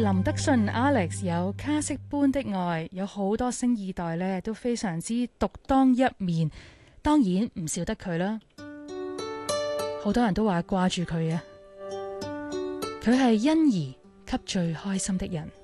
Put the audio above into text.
林德信 Alex 有卡式般的愛，有好多星二代呢都非常之獨當一面，當然唔少得佢啦。好多人都話掛住佢啊，佢係欣兒給最開心的人。